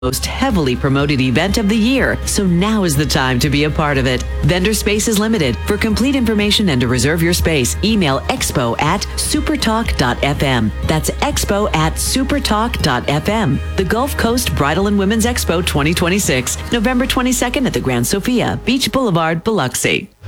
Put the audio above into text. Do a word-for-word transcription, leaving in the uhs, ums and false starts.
most heavily promoted event of the year, so now is the time to be a part of it. Vendor space is limited. For complete information and to reserve your space, email expo at supertalk dot f m. That's expo at supertalk dot f m. The Gulf Coast Bridal and Women's Expo twenty twenty-six, November twenty-second at the Grand Sofia, Beach Boulevard, Biloxi.